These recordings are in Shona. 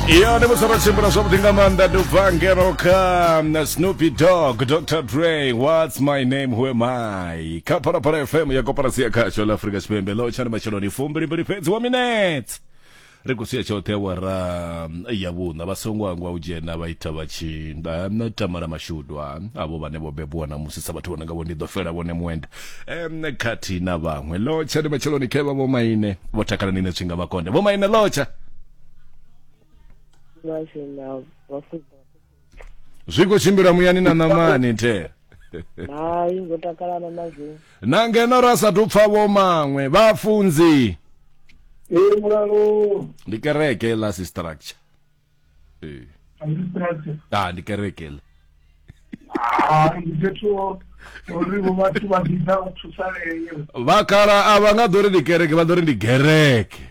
Yani musarachimba something amanda duvangero na Snoopy Dogg, Dr. Dre, What's My Name, Who Am I? Kapara para FM ya koparasia kasho la Afrika Spembe lo chana machiloni fumbiri bifezi wa minutes. Rekusia chote wara yabuna basongwangwa ujena baita bachi tamara mashudwa abo banebo bebwana musisa batu wananga bondi dofera bone mwenda kati na bamwe lo chana machiloni keba bomaine botakana nine chinga makonde bomaine locha Zwiko chimbira muyani na namani te Hayi ngotakalana nazo Nangeno rasa tupfa bomangwe bafunzi mulalo ndikereke la structure ndikereke ndetho uribo bathu badinda thusaleyo vakara avanga dori ndikereke vadori ndigereke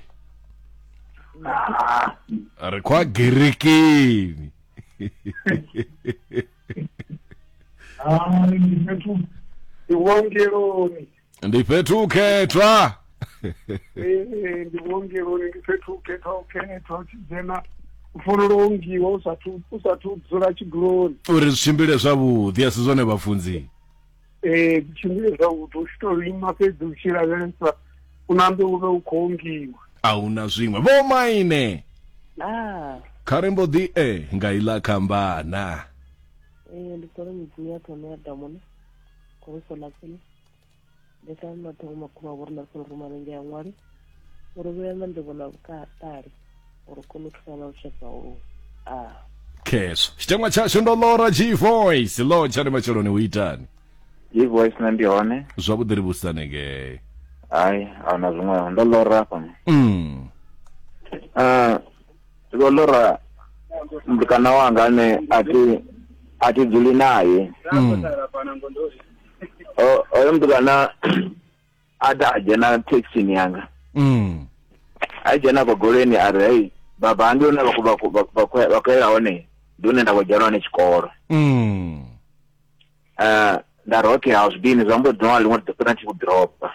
ari kwa gerekeni ndetho iwongeroni ndipetuketwa ndiwongeroni ndipetuketwa chizena ufonolongiwa usatu dzora chigoroni uri zvichimbire zvavudhi asizone vafunzi chimbire zvavudhi uchitorima pedzi uchiravesa unambe uve ukongiwa auna zvimwe vomaine karimbodhi ngaila kambana ndikore midziyo yatona yadhamona korisola kene ndekanatonga makuma vorina sorumanenge ya mwari uruvuyama ndivona vukatari urikono kusana ushaka uru keso chitemwa chacho ndolora G-Voice lo chari machoroni uitani G-Voice nandione zvavudiri busanenge ai auna zvimwe ndolora pamwe ndolora mbikana wanga ane ati dzuli naye oyo mbikana adajena taxi yanga ajena pagoreni ari hey baba andiona vakweraone ndionenda kwajarwa nechikoro ndari okay hausbini zvambodhinowa limwe ndopera ndichikudhiropa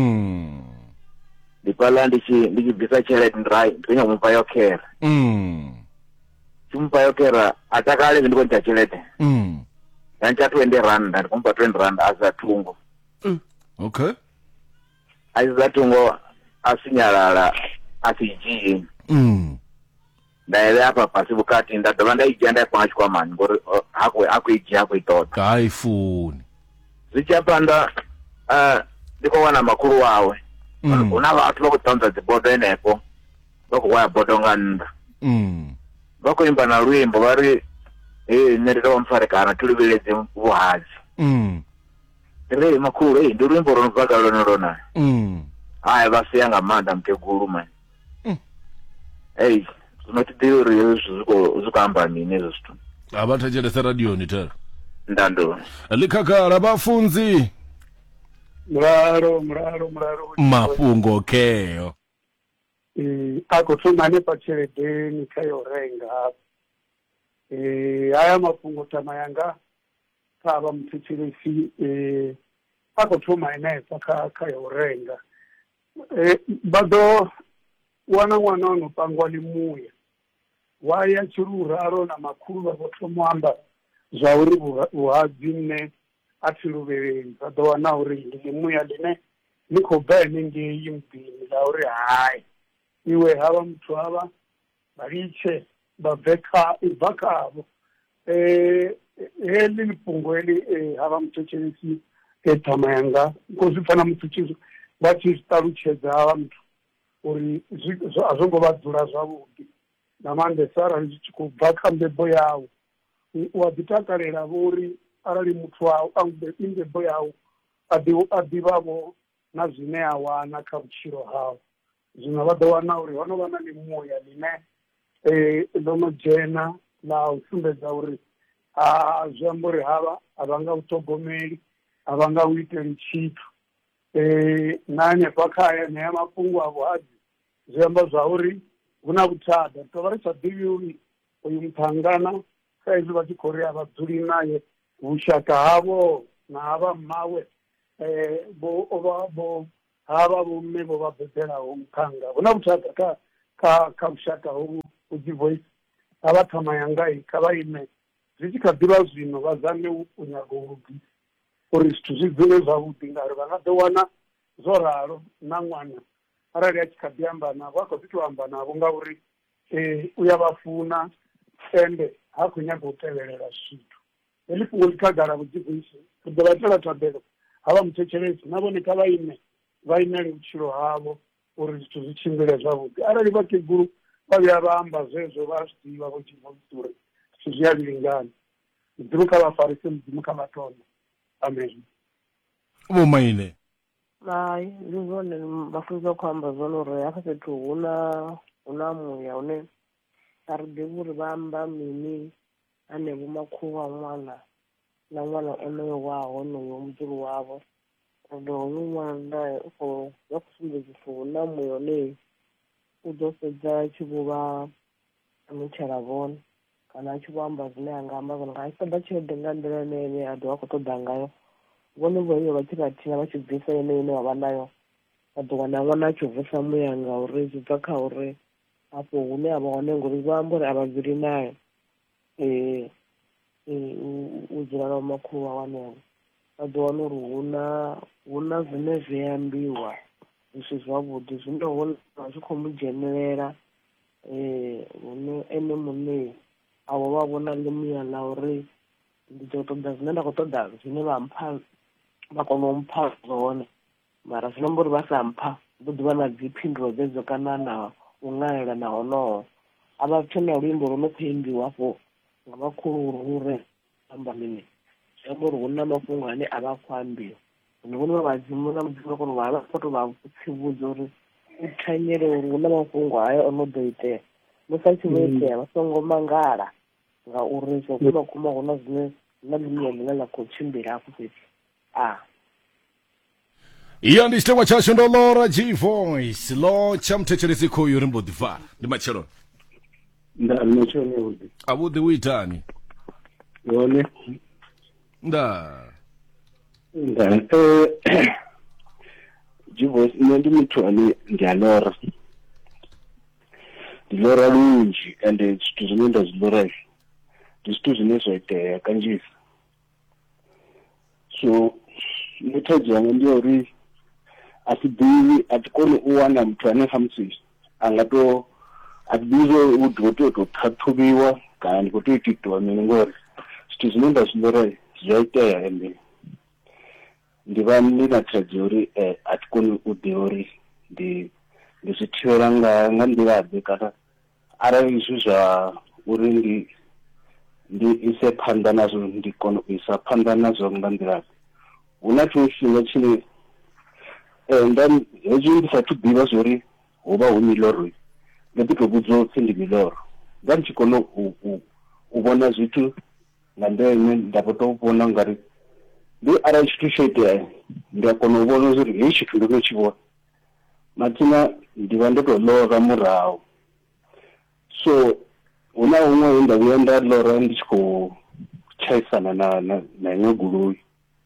ndipala ndichibvisa chelete ndinyamupa yokera chimupa yokera atakalezi ndikoita chelete yancha 20 rand ndikumupa 20 rand azatungo okay azizatungo asinyalala asijii ndaele apa pasi bukati ndadova ndaijia ndaipanga chikwamani ngori hakuijia hakuitota haifuni zvichapanda ndikowana makuru wawe una vatu vakutaunza dzibodo enepo vakuwaya bodo nganunda vakuimba na rwimbo vari nerero mfarekana tuliveledze vuhadzi rei makuru ndi rwimbo runobvaga lonorona haya vasiyanga manda mukeguru mani zvinotidhiuri zvikuamba mini izvo zvitu avatachelesa radioni tara ndando likakara vafunzi muraro mapungo keyo akotungane pachelede nikayorenga haya mapungo tama yanga kava mutsitsilisi akotuma inesa kayorenga bado wana unopangwa limuya waya chiruraro na makuru vakotomwamba zvauri vuhadzi ne atiruvereni bado wana uri limuya line nikobva inenge yimbini lauri hai iwe hava mtu hava variche bavekavo heli lipungo heli hava mutochelesi etama yanga kozvifana mutuchizo vachitaruchedza hava mtu uri azongovadzura zvavudi namandesara richichikubva kambebo yavo wadzitakarera vori arali mutu wavo imbebo yavo adivavo nazvine awana karuchiro havo zvimwe vadawana uri vanovana nemoya line lonojena lausumbedza uri zvambori hava havangauthogomeri havangauiteri chitu nanye kwakaya neya mapungu avo hadzi zviyamba zvauri huna kutada tovari chadivi uyu mutangana saizvi vachikorea vadzuri naye ushaka havo nahava mawe hava vume vovabhebherawo mukanga huna kutada kaushaka huu G-Voice abathama yangai kava ime zvichikabvira zvino vazame unyago urugisi uri zvithu zvidzine zvavhuḓi ngari vangadowana zoraro namwana arali achikabiyamba navo akazvitoamba navo ngauri uyavafuna ende hakunyaga kuteverera zvithu eli fungo likagara kudzidzisi kudovatela tabelo hava muchecherezi navoneka vaine ruchiro havo uri zvithu zvichimbire zvavhuḓi arali vakeguru vaviya vaamba zvezvo vazvidiva vochivhudhure zvithu zviyavilingana mudzimu kavafarise mudzimu kavatonda amen vomaine hai ndizvone vafunza kuamba zvone uri akaseti una muya une aridi kuri vamba mini ane vomakhuva mwana na mwana onoyo waho noyo muturu wavo ndo umwana uko yakusumbedzisa una muya une udzofedza achikuva amuchera vona kana achikuamba zvine angamba kana aisada chede nga ndira inene adi wakutoda ngayo vone voiyo vachiratina vachibvisa inene wava nayo vadowana mwana achibvisa muya ngauri zvibva kauri apo hune ava wanenge uri vambori avabviri nayo udzira namakhuva wanenge vadowana uri huna zvine zveyambiwa izvi zvavhuḓi zvinoona zvikhomudzenerera hune ene mune avo vavona lemuya la uri ndizotoda zvine ndakutoda zvine vampha vakona umupha zvone mara zvinombori vasampha kudiva na dziphindulo dzedzo kana na ungaela na honoho avapfena luimbo runokuimbiwapo ngavakhururure amba mini zvambori huna mafungo ane avakuambiwa ndivona vadzimu na mudzimu kono vava koto vakutsivudza uri uthanyere uri huna mafungo ayo anodoitea musachivoitea vasongomangala ngauri zvokumakuma huna zvine na lumiya lina la kuchimbira ako feti iyo ndi chitengwa chacho ndo Lora G Voice lo chamthecheresi khoyo rimbo divala ndi machero ndamechone udi abuḓi uitani yone G-Voice ndi muthu ane ndiyalora ndilora lunzhi ende zwithu zwine ndazilora ndi zwithu zwine zwoitea kanzhisa so muthadzo wanga ndi uri asiḓivhi atikoni u wana muthu ane khamusi atibizo udokotela to ṱhaṱhuvhiwa kana ndi khou tea u itiwa mini ngori zwithu zwine ndazilora zwoitea ende ndi vha ndi na thaidzo uri atikoni u ḓivha uri ndi zwi thivhela nga nḓilaḓe kana arali izwi zwa uri ndi ise phanḓa nazwo ndi kona u isa phanḓa nazwo nga nḓilaḓe huna tshiṅwe tshifhinga tshine hezwi ndi sathu ḓivha zwori hu vha hu miloro ndi ḓi tou vhudzwa upfhi ndi miloro nga ndi tshi kona u vhona zwithu nga nḓila ine nda vho tou vhona ngari ndi arali tshithu tsho itea ndi a kona u vhona zwori hei tshithu ndo no tshi vhona mathina ndi vha ndo tou ḽora murahu so huna huṅwe he nda vhuya nda ḽora ndi tshi khou tshaisana na iṅwe goloi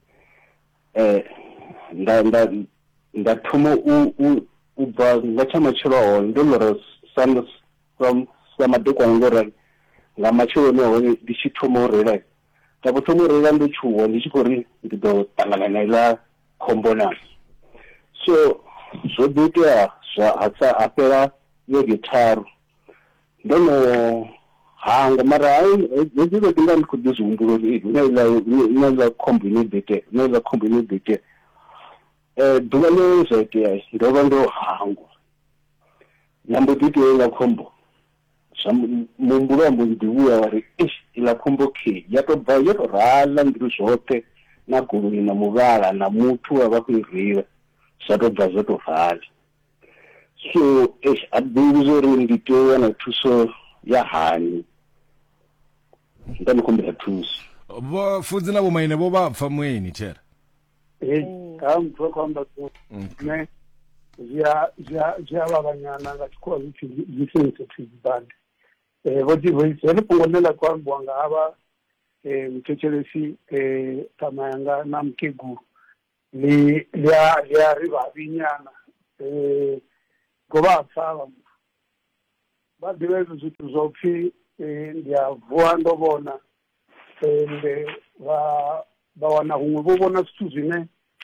nda thoma u bva nga tsha matshelo ahone ndo ḽora sa madekwana ngorali nga matshelo ahone ndi tshi thoma u reila nda vho thoma u reila ndo tshuwa ndi tshi khou ri ndi ḓo ṱangana na iḽa khombo na so zwo ḓo itea ha fhela vhege tharu ndo no hanga mara hedzi vhege nga ndi khou ḓi zwihumbula uri ina iḽa khombo ine ḓo itea ḓuvha ḽe zwa itea ndo vha ndo hangwa na mbo ḓi itea iḽa khombo muhumbulo wambo ndi vhuya wari iḽa khombo khe ya tou rala mbilu zwoṱhe na goloi na muvhala na muthu a vha khou i reila zwa tou bva zwo tou rala so a ḓivhi zwo uri ndi tea u wana thuso ya hani nda ndi khumbela thuso vhafunzi na vhomaine vho vha pfa mweni thera kha muthu a khou amba ne zwi a vhavhanyana nga tshikhuwa zwi sensitive bad vho G-Voice heli fhungo ḽine ḽa khou ambiwa nga havha muthetshelesi tama yanga na mukegulu ḽi a ri vhavhi nyana ngo vha pfa vha ḓivha hezwo zwithu zwa u pfhi ndiyavuwa ndo vhona ende vha wana huṅwe vho vhona zwithu zwine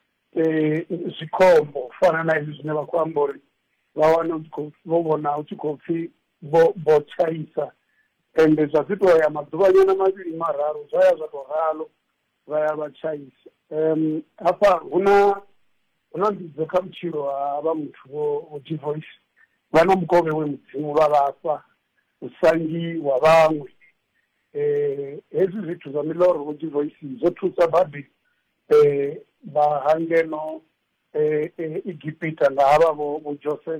zwikhombo u fana na izwi zwine vha khou amba uri vha wana vho vhona u tshi khou pfhi vho tshaisa ende zwa ḓi tou ya maḓuvha nyana mavhili mararu zwa ya zwa tou ralo vha ya vha tshaisa. Hafha hu na mbidzo kha vhutshilo ha vha muthu vho G-Voice vha na mukovhe we mudzimu vha vhafha usangi wa vhaṅwe. Hezwi zwithu zwa miḽoro vho G-Voice zwo thusa badi vha hangeno Egipita nga havha vho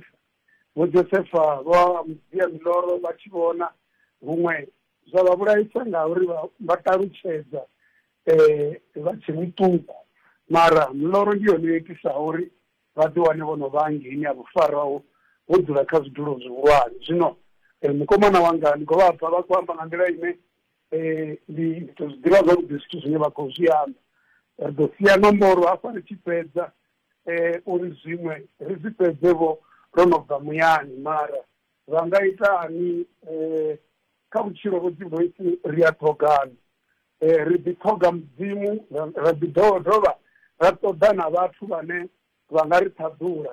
Josefa vha mudzia miḽoro vha tshi vhona huṅwe zwa vha vhulaisa ngauri vha ṱalutshedza vha tshe muṱuku mara miḽoro ndi yone yo itisaho uri vha ḓi wane vho no vhangeni ha vhufarao vho dzula kha zwidulo zwihulwane. Zwino mukomana wanga ndi khou vha pfa vha khou amba nga nḓila ine ndi to zwi ḓivha zwavhuḓi zwithu zwine vha khou zwi amba. Ri ḓo sia nomboro hafha ri tshi fhedza uri zwiṅwe ri zwi fhedzevho ro no bva muyani mara vha nga itani kha vhutshilo vho G-Voice ri a ṱhogana. Ri ḓi ṱhoga mudzimu ra ḓi dovha ra ṱoḓa na vhathu vhane vha nga ri ṱhaḓula.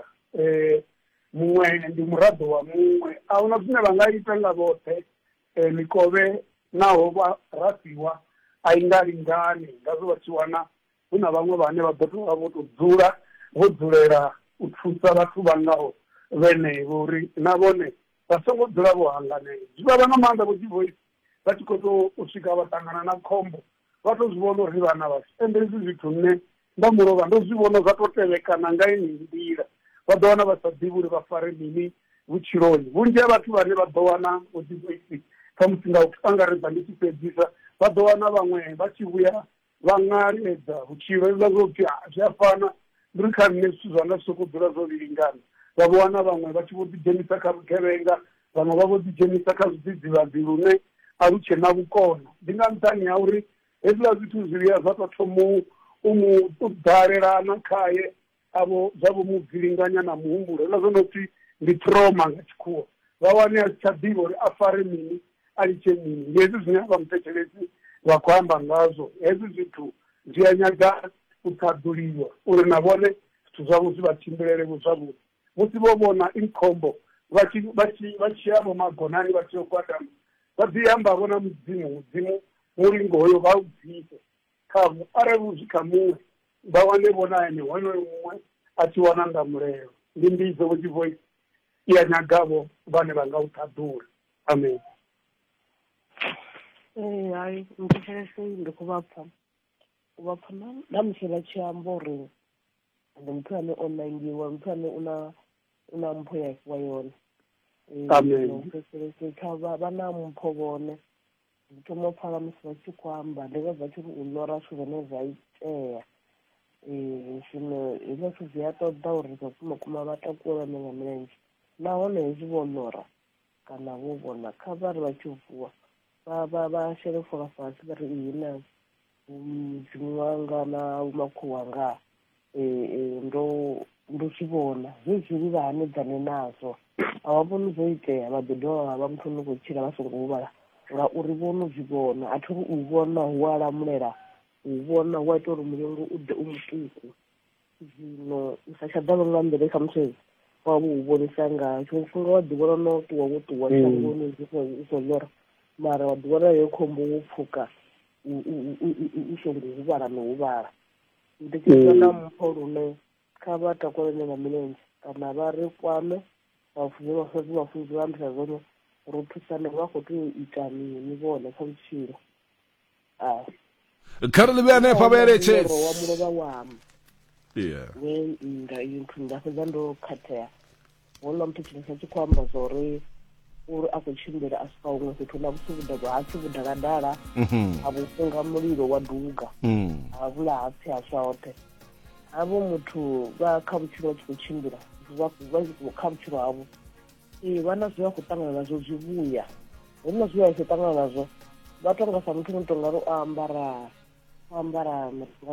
Muṅwe ndi muraḓo wa muṅwe a huna zwine vha nga ita nga vhoṱhe mikovhe naho ra fhiwa a i nga lingani ngazwo vha tshi wana hu na vhaṅwe vhane vha ḓo tovha vho to dzula vho dzulela u thusa vhathu vha ngaho vhenevho uri na vhone vha songo dzula vho hanganea. Zwi vha vha na maanḓa vho G-Voice vha tshi khou to swika vha ṱangana na khombo vha to zwi vhona uri vhana vhashu ende hezwi zwithu nne nda mulovha ndo zwi vhona zwa to tevhekana nga ini nḓila vha ḓo wana vha sa ḓivhi uri vha fare mini vhutshiloni. Vhunzhi ha vhathu vhane vha ḓo wana vho G-Voice kha musi nga u angaredza ndi tshi fhedzisa vha ḓo wana vhaṅwe vha tshi vhuya vha ṅaledza vhutshilo hezwiḽa zwo pfhi zwi a fana ndi ri kha nne zwithu zwanga zwi sokou dzula zwo lingana. Vha vho wana vhaṅwe vha tshi vho ḓidzhenisa kha vhugevhenga vhaṅwe vha vho ḓidzhenisa kha zwidzidzivhadzi lune a lu tshe na vhukono. Ndi nga nṱhani ha uri hezwiḽa zwithu zwivhuya zwa tou thoma u ḓalelana khaye avho zwa vho mu bvilinganya na muhumbulo hezwiḽa zwo no pfhi ndi trauma nga tshikhuwa. Vha wane a si tsha ḓivha uri a fare mini a litshe mini. Ndi hezwi zwine vha muthetshelesi vha khou amba ngazwo. Hezwi zwithu zwi a nyaga u ṱhaḓuliwa uri na vhone zwithu zwavho zwi vha tshimbilele zwavhuḓi. Musi vho vhona inkhombo vha tshi ya vho magonani vha tshi yo kwatama vha ḓi amba vhona mudzimu mulingo hoyo vha u bvise khavho arali u zwi kha muṅwe vha wane vhona ene honoyo muṅwe a tshi wana ndamulelo. Ndi mbidzo vho G-Voice i ya nyagavho vhane vha nga u ṱhaḓula. Amen. Hayi muthetshelesi ndi khou vha pfa na musi vha tshi amba uri ndi muthu ane o nangiwa muthu ane una mpho ya fhiwa yone. Muthetshelesi kha vha na mpho vhone ndi thoma u pfha musi vha tshi khou amba ndi vha tshi ri u ḽora zwithu zwine zwa itea. Zwino hezwo zwithu zwi a ṱoḓa uri vhafumakuma vha takuwe vhane nga milenzhe nahone hezwi vho ḽora kana vho vhona kha vha ri vha tshi vuwa vha shele fola fhasi vha ri na mudzimu wanga na makhulu wanga ndo zwi vhona zwezwi vha hanedzane nazwo a vha vhoni zwo itea vha ḓo dovha vha muthu no khou tshila vha songo huvhala ngauri vhono zwi vhona a thi uri u vhona hu a lamulela u vhona hu a ita uri mulungu u ḓe u muṱuku. Zwino u sa tsha ḓavha nga nḓila kha musi wa vhu vhonisa ngayo tshiṅwe tshifhinga wa ḓi vhona no ṱuwa wo ṱuwa shangoni u so ḽora mara wa ḓi vhona yo khombo wo pfhuka u songo huvhala no huvhala. Ndi tshi na mpho lune kha vha takulane nga milenzhe kana vha ri kwame vhafunzi vha ambisa zwone ro thusane vha khou tea u ita mini vhone kha vhutshilo. kha ri ḽi vhe hanefha vha eletshedzi wa mulovha wami we nda fhedza ndo khathea houḽa muthetshelesi a tshi khou amba zwa uri a khou tshimbila a swika huṅwe fhethu na vhusivhuda hapfi vhudakadala ha vhufunga mulilo wa duga ha vhula hapfi haswa hoṱhe havho muthu vha kha vhutshilo vha tshi khou tshimbila kha vhutshilo havho vha na zwi vha khou ṱangana nazwo zwivhuya hu na zwi vha khou ṱangana nazwo vha tonga sa muthu no tonga ri o ambara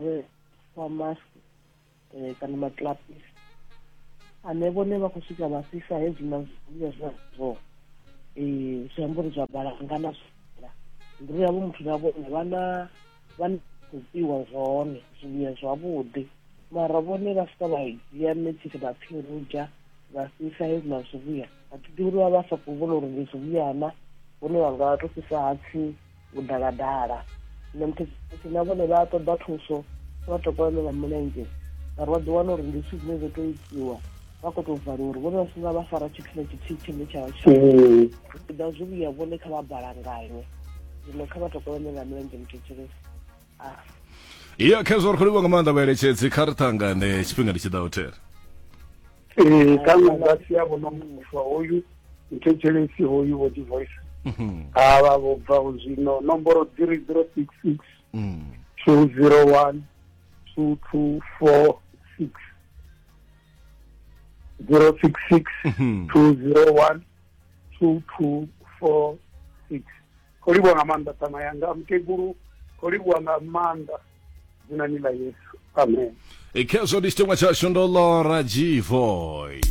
mask kana maklapisi ane vhone vha khou swika vha fhisa hezwi na zwivhuya zwazwo zwiambaro zwa balangana ndiri yavho muthu na vhone vhana kupiwa zwone zwivhuya zwavhuḓi mara vhone vha swika vha dzhia netshisi vha phirudzha vha fhisa hezwiḽa zwivhuya a thi ḓivhi uri vha vha sa khou vhona uri ndi zwivhuyana vhone vha nga to fhisa hatsi vhudaladala nṋe muthethisi na vhone vha ṱoḓa thuso vha tokolemela mulenzhe mara vha ḓi wana uri ndi zwithu zwine zwo to itiwa vha khou tou vala uri vhone vha songa vha fara tshithu na tshithihi tshine tsha ḓa zwivhuya vhone kha vha balanganye zwino kha vha tokolemela mulenzhe muthetshelesi iya khezwo ri khou livha nga maanḓa vhaeletshedzi kha ri ṱangane tshifhinga ndi tshi ḓa hotela kanga nga si yavho no muthu hoyu muthetshelesi hoyu wo divoice ava vho bva zwino nomboro 3066 201 2246 066 201 2246 khou livhuwa nga maanḓa tama yanga mukegulu khou livhuwa nga maanḓa dzinani ḽa Yesu amen khezwo ndi tshitemwa tshashu ndo lora G-Voice.